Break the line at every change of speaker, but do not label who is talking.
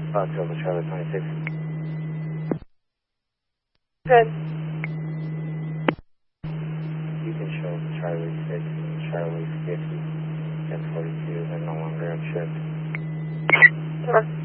Delta Charlie 26.
Good.
You can show Charlie 6 and Charlie 50 and 42. They're no longer on shift.
Sure.